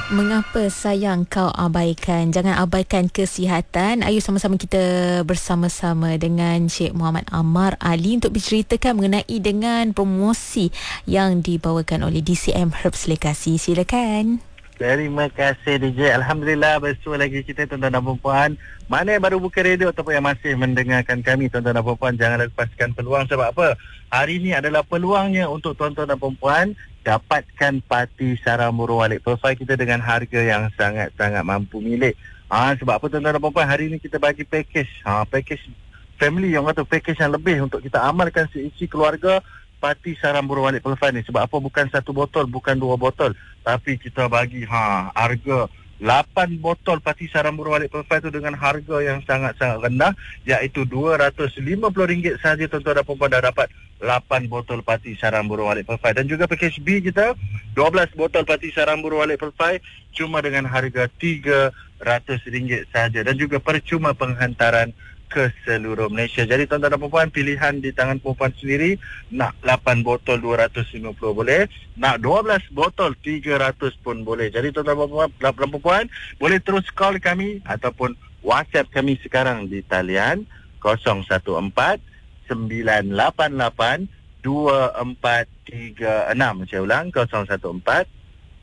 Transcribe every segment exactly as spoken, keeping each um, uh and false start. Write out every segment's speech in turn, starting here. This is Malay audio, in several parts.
Mengapa sayang kau abaikan? Jangan abaikan kesihatan. Ayo sama-sama kita bersama-sama dengan Sheikh Muhammad Ammar Ali untuk berceritakan mengenai dengan promosi yang dibawakan oleh D C M Herbs Lekasi. Silakan. Terima kasih D J. Alhamdulillah bersua lagi kita tuan-tuan dan puan-puan. Mana yang baru buka radio ataupun yang masih mendengarkan kami tuan-tuan dan puan-puan, jangan lepaskan peluang. Sebab apa? Hari ini adalah peluangnya untuk tuan-tuan dan puan-puan dapatkan parti sarang burung walik profil kita dengan harga yang sangat-sangat mampu milik. Ha, sebab apa tuan-tuan dan puan-puan, hari ini kita bagi package. Ha, package family yang kata package yang lebih untuk kita amalkan seisi keluarga parti sarang burung walik profil ni. Sebab apa? Bukan satu botol, bukan dua botol, tapi kita bagi ha harga lapan botol parti sarang burung walik profil tu dengan harga yang sangat-sangat rendah, iaitu dua ratus lima puluh ringgit sahaja tuan-tuan dan puan-puan dah dapat lapan botol parti sarang burung walik profil. Dan juga package B kita dua belas botol parti sarang burung walik profil cuma dengan harga tiga ratus ringgit sahaja, dan juga percuma penghantaran ke seluruh Malaysia. Jadi tuan-tuan dan puan-puan, pilihan di tangan puan sendiri. Nak lapan botol dua ratus lima puluh boleh, nak dua belas botol tiga ratus pun boleh. Jadi tuan-tuan dan puan-puan, boleh terus call kami ataupun WhatsApp kami sekarang di talian kosong satu empat sembilan lapan lapan dua empat tiga enam. Saya ulang, kosong satu empat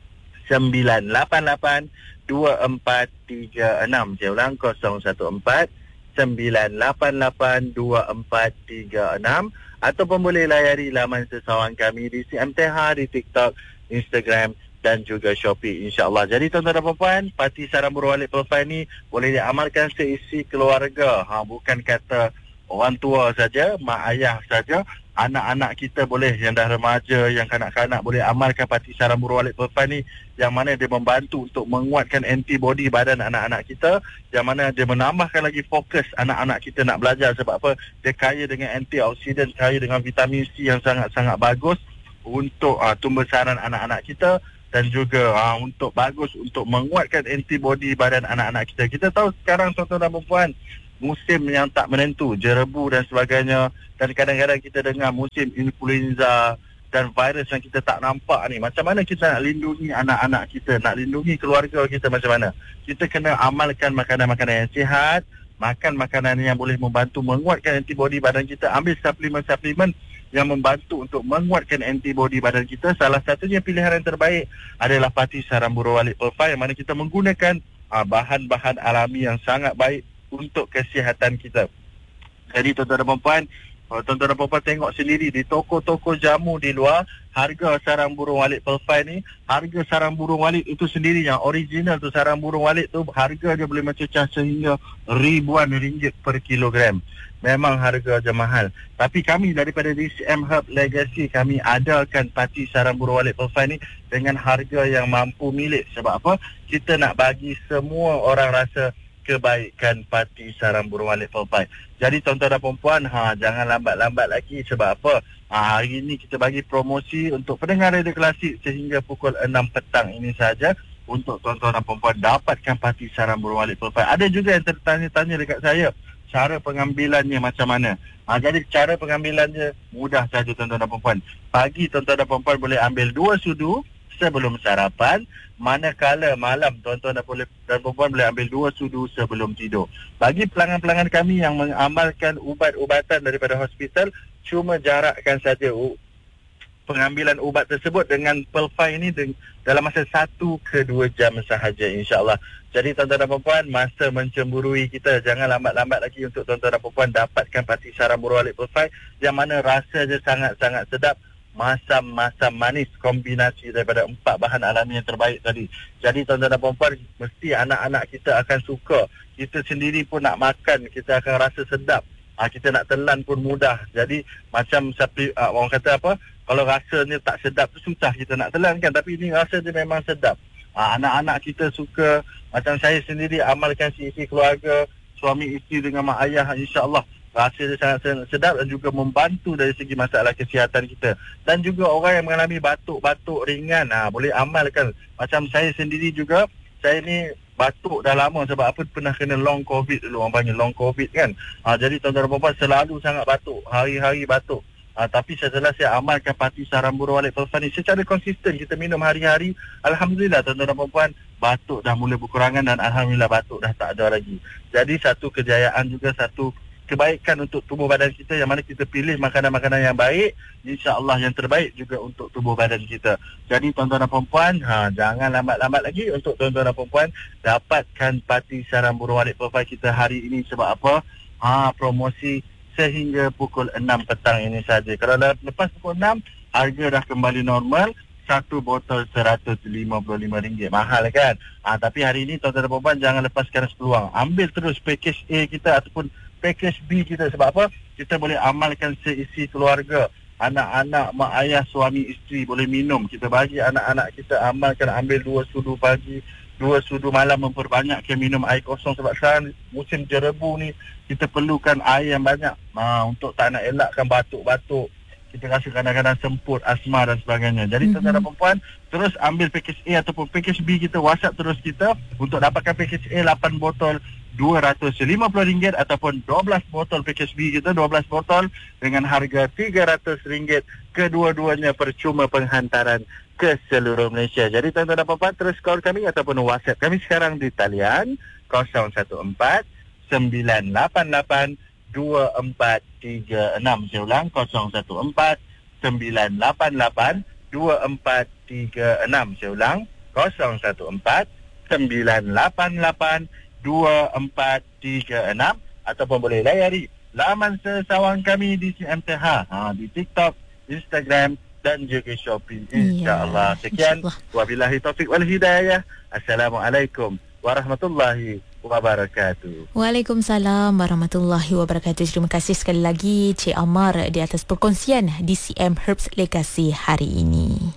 sembilan lapan lapan dua empat tiga enam. Saya ulang, kosong satu empat sembilan lapan lapan dua empat tiga enam, ataupun boleh layari laman sesawan kami di C M T H, di TikTok, Instagram dan juga Shopee, insya-Allah. Jadi tuan-tuan dan puan-puan, parti sarang burung walik profil ni boleh diamalkan seisi keluarga. Ha, bukan kata orang tua saja, mak ayah saja, anak-anak kita boleh, yang dah remaja, yang kanak-kanak boleh amalkan parti sarang burung walik profil ni, yang mana dia membantu untuk menguatkan antibody badan anak-anak kita, yang mana dia menambahkan lagi fokus anak-anak kita nak belajar. Sebab apa? Dia kaya dengan antioksidan, kaya dengan vitamin C yang sangat-sangat bagus untuk uh, tumbesaran anak-anak kita, dan juga uh, untuk bagus untuk menguatkan antibody badan anak-anak kita. Kita tahu sekarang tuan-tuan dan puan, musim yang tak menentu, jerebu dan sebagainya, dan kadang-kadang kita dengar musim influenza dan virus yang kita tak nampak ni. Macam mana kita nak lindungi anak-anak kita, nak lindungi keluarga kita macam mana? Kita kena amalkan makanan-makanan yang sihat, makan makanan yang boleh membantu menguatkan antibody badan kita, ambil suplemen-suplemen yang membantu untuk menguatkan antibody badan kita. Salah satunya pilihan yang terbaik adalah parti sarang burung walik profil, yang mana kita menggunakan uh, bahan-bahan alami yang sangat baik untuk kesihatan kita. Jadi tuan-tuan dan puan-puan, kalau tuan-tuan dan puan-puan tengok sendiri di toko-toko jamu di luar, harga sarang burung walik profil ni, harga sarang burung walik itu sendiri yang original tu, sarang burung walik tu, harga dia boleh mencecah sehingga ribuan ringgit per kilogram. Memang harga je mahal. Tapi kami daripada D C M Herb Legacy, kami adakan parti sarang burung walik profil ni dengan harga yang mampu milik. Sebab apa? Kita nak bagi semua orang rasa kebaikan parti sarang burung walik profil. Jadi tuan-tuan dan puan-puan, ha, jangan lambat-lambat lagi. Sebab apa? Ha, hari ini kita bagi promosi untuk pendengar radio klasik sehingga pukul enam petang ini saja, untuk tuan-tuan dan puan-puan dapatkan parti sarang burung walik profil. Ada juga yang tertanya-tanya dekat saya, cara pengambilannya macam mana? Ha, jadi cara pengambilannya mudah saja tuan-tuan dan puan-puan. Pagi tuan-tuan dan puan-puan boleh ambil dua sudu sebelum sarapan, manakala malam tuan-tuan dan puan-puan boleh ambil dua sudu sebelum tidur. Bagi pelanggan-pelanggan kami yang mengamalkan ubat-ubatan daripada hospital, cuma jarakkan saja pengambilan ubat tersebut dengan pelfai ini dalam masa satu ke dua jam sahaja, insya-Allah. Jadi tuan-tuan dan puan-puan, masa mencemburui kita, jangan lambat-lambat lagi untuk tuan-tuan dan puan-puan dapatkan parti sarang burung walik pelfai, yang mana rasa dia sangat-sangat sedap, masam-masam manis, kombinasi daripada empat bahan alami yang terbaik tadi. Jadi tuan-tuan dan puan-puan, mesti anak-anak kita akan suka. Kita sendiri pun nak makan, kita akan rasa sedap. Ha, kita nak telan pun mudah. Jadi macam sapi, uh, orang kata apa, kalau rasanya tak sedap tu susah kita nak telan kan, tapi ini rasa dia memang sedap. Ha, anak-anak kita suka. Macam saya sendiri amalkan sisi keluarga, suami isteri dengan mak ayah, insya-Allah rasa dia sangat sedap, dan juga membantu dari segi masalah kesihatan kita. Dan juga orang yang mengalami batuk-batuk ringan, ha, boleh amalkan. Macam saya sendiri juga, saya ni batuk dah lama. Sebab apa? Pernah kena long covid dulu, orang panggil long covid kan. Ha, jadi tuan-tuan dan puan-puan selalu sangat batuk, hari-hari batuk. Ha, tapi setelah saya amalkan parti sarang burung walik profil ni secara konsisten, kita minum hari-hari, alhamdulillah tuan-tuan dan puan-puan, batuk dah mula berkurangan dan alhamdulillah batuk dah tak ada lagi. Jadi satu kejayaan juga, satu kebaikan untuk tubuh badan kita, yang mana kita pilih makanan-makanan yang baik, insya-Allah yang terbaik juga untuk tubuh badan kita. Jadi tuan-tuan dan puan-puan, ha, jangan lambat-lambat lagi untuk tuan-tuan dan puan-puan dapatkan parti sarang burung walet profile kita hari ini. Sebab apa? Ha, promosi sehingga pukul enam petang ini saja. Kalau lepas pukul enam, harga dah kembali normal. Satu botol seratus lima puluh lima ringgit. Mahal kan? Ha, tapi hari ini tuan-tuan dan puan-puan jangan lepaskan peluang. Ambil terus package A kita ataupun package B kita. Sebab apa? Kita boleh amalkan seisi keluarga. Anak-anak, mak ayah, suami, isteri boleh minum. Kita bagi anak-anak kita amalkan, ambil dua sudu pagi, dua sudu malam, memperbanyakkan minum air kosong. Sebab sekarang musim jerebu ni, kita perlukan air yang banyak ha, untuk tak nak elakkan batuk-batuk. Kita rasa kadang-kadang semput, asma dan sebagainya. Jadi mm-hmm. tuan-tuan dan puan-puan, terus ambil package A ataupun package B kita, WhatsApp terus kita untuk dapatkan package A lapan botol dua ratus lima puluh ringgit ataupun dua belas botol package B kita, dua belas botol dengan harga tiga ratus ringgit. Kedua-duanya percuma penghantaran ke seluruh Malaysia. Jadi tuan-tuan dan puan-puan, terus call kami ataupun WhatsApp kami sekarang di talian kosong satu empat sembilan lapan lapan dua empat tiga enam. Saya ulang, kosong satu empat sembilan lapan lapan dua empat tiga enam. Saya ulang, kosong satu empat sembilan lapan lapan dua empat tiga enam. Ataupun boleh layari laman sesawang kami di C M T H, ha, di TikTok, Instagram dan juga Shopee. InsyaAllah. Sekian. Wabillahi taufiq wal hidayah. Assalamualaikum warahmatullahi wabarakatuh. Waalaikumsalam warahmatullahi wabarakatuh. Terima kasih sekali lagi Cik Amar di atas perkongsian D C M Herbs Legacy hari ini.